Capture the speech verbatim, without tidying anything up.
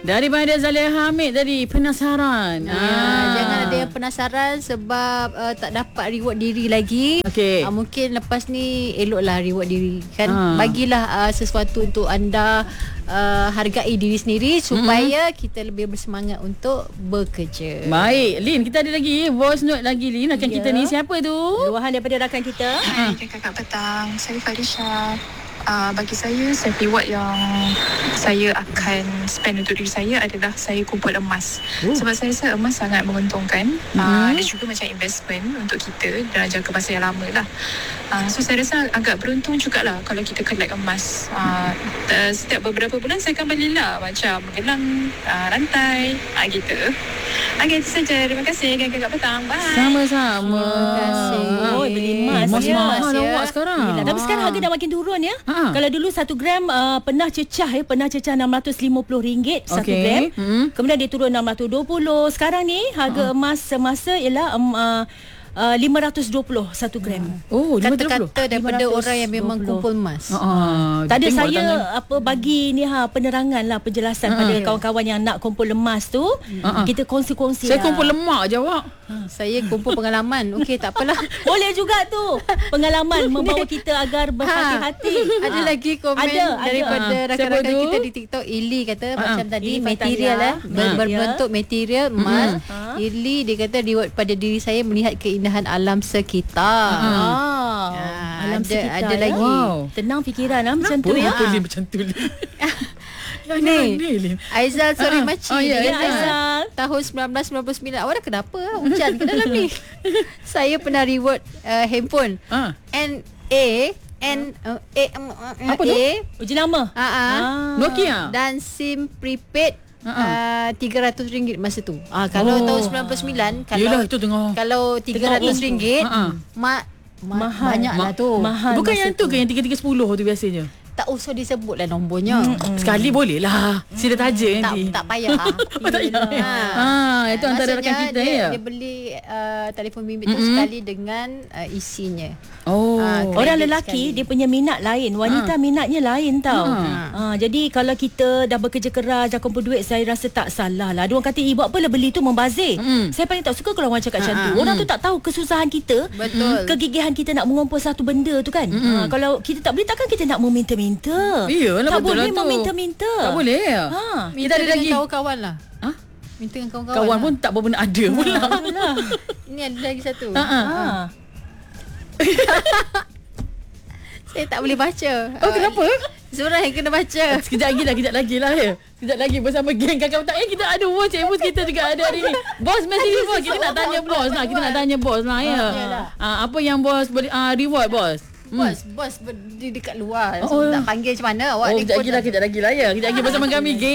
Daripada Zaleha Hamid tadi, penasaran. Ya, Ah. jangan ada yang penasaran sebab uh, tak dapat reward diri lagi. Okey. Uh, mungkin lepas ni eloklah reward diri kan. Ah. Bagilah uh, sesuatu untuk anda uh, hargai diri sendiri supaya mm-hmm. kita lebih bersemangat untuk bekerja. Baik, Lin, kita ada lagi voice note lagi, Lin. Akan Ya. kita ni siapa tu? Luahan daripada rakan kita. Hai kakak petang, saya Farisha. Uh, bagi saya, self reward yang saya akan spend untuk diri saya adalah saya kumpul emas. Oh. Sebab saya rasa emas sangat menguntungkan. Mm-hmm. Uh, dia juga macam investment untuk kita dalam jangka masa yang lama lah. Uh, so saya rasa agak beruntung jugalah kalau kita collect emas. Uh, setiap beberapa bulan saya akan belilah macam gelang, uh, rantai, uh, gitu. Okay, itu saja. Terima kasih kakak petang. Bye. Sama-sama. Terima kasih. Oh, beli emas Emas ya. mahal ya. awak sekarang. Yelah, tapi sekarang harga dah makin turun ya. Ha. Kalau dulu satu gram uh, pernah cecah ya, pernah cecah enam ratus lima puluh ringgit satu Okey. gram. Hmm. Kemudian dia turun enam ratus dua puluh. Sekarang ni harga emas semasa ialah um, uh, uh, lima ratus dua puluh satu gram. Oh, lima ratus dua puluh. Kata-kata daripada lima ratus orang yang memang dua puluh. kumpul emas. Ah, Tak ada, tengok saya tangan. apa bagi ni ha penerangan lah, penjelasan Ha. pada kawan-kawan yang nak kumpul emas tu. Ha. Kita kongsi-kongsi Saya lah. kumpul lemak je awak. Saya kumpul pengalaman. Okey, tak apalah. Boleh juga tu. Pengalaman membawa kita agar berhati-hati. Ha, ada lagi komen Ada, ada. daripada Ha. rakan-rakan Siapa tu? kita di TikTok. Ili kata Ha. macam tadi Ili material Fatahia. eh ber- Ha. berbentuk material emas. Ha. Ili dia kata reward pada diri saya melihat keindahan alam sekitar. Ah, Ah, alam ada- sekitar ada ya. lagi. Wow. Tenang fikiran ah, macam tu Boleh ya. apa Lin macam tu, Lin? Yang Ni. ni, Lin. Aizal Sori Ah, Maci oh, ya, dia Ya, kata, Aizal. tahun sembilan belas sembilan puluh sembilan. Awak dah kenapa hujan ke dalam ni? Saya pernah reward uh, handphone Ah. N A N uh, A um, uh, Apa tu? A Uji lama. Ah, ah. Nokia. dan SIM prepaid Ha-ha. uh, tiga ratus ringgit masa tu. Ah, kalau Oh. tahun sembilan puluh sembilan kalau Yelah, itu tengah. kalau tiga ratus ringgit Ha-ha. mak ma- Mahal. banyak lah tu. Mahal. Bukan masa yang tu ke yang tiga tiga sepuluh tu biasanya? Tak usah disebut lah nombornya. Hmm. Sekali boleh lah. Sila taja Tak nanti. tak payah. Oh, tak payah. Ha. Ah, itu antara Maksudnya rakan kita dia, ya. dia beli uh, telefon bimbit tu Mm-mm. sekali dengan uh, isinya. Oh. Ah, Orang kredit lelaki sekali. dia punya minat lain, wanita Ha. minatnya lain tau. Ha. Ha, jadi kalau kita dah bekerja keras, dah kumpul duit, saya rasa tak salah lah. Dia orang kata, "Eh, buat apalah beli tu membazir." Mm. Saya paling tak suka kalau orang cakap macam Ha, tu. ha. Orang tu tak tahu kesusahan kita, Betul. kegigihan kita nak mengumpul satu benda tu kan. Ha, kalau kita tak beli, takkan kita nak meminta-minta. Iyalah, tak betul boleh lah tu. meminta-minta. Tak boleh. Ha. Kita Minta ada dengan lagi. kawan-kawan lah. Ha? Minta dengan kawan-kawan. Kawan lah. pun tak berapa nak ada pula. Itulah. Ini ada lagi satu. Ha, ha. Ha. Saya tak boleh baca. Oh, kenapa? Zura yang kena baca. Sekejap lagi lah, kejap lagi lah ya. Sekejap lagi bersama geng kakak petang. Eh, kita ada watch Amos kita juga ada hari ni. Bos mesti reward. Kita nak tanya bos lah. Kita nak tanya bos lah ya. Ah, apa yang bos boleh ah, reward bos? Bos, bos berdiri dekat luar. Oh. So, tak panggil macam mana awak Oh, ni kejap pun lagi lah, kejap lagi lah ya. Kejap lagi bersama kami geng.